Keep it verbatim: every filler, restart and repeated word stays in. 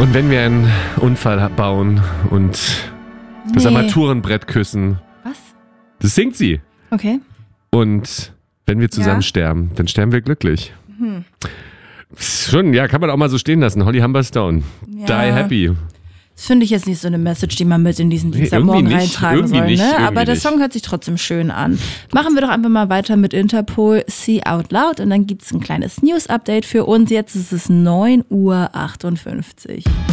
Und wenn wir einen Unfall bauen und das Nee. Armaturenbrett küssen, Was? das singt sie. Okay. Und wenn wir zusammen Ja. sterben, dann sterben wir glücklich. Hm. Schon, ja, kann man auch mal so stehen lassen. Holly Humberstone. Ja. Die happy. Das finde ich jetzt nicht so eine Message, die man mit in diesen Nee, Dienstagmorgen irgendwie nicht, reintragen irgendwie soll. nicht, Ne? irgendwie Aber der nicht. Song hört sich trotzdem schön an. Machen wir doch einfach mal weiter mit Interpol, See Out Loud. Und dann gibt es ein kleines News-Update für uns. Jetzt ist es neun Uhr achtundfünfzig.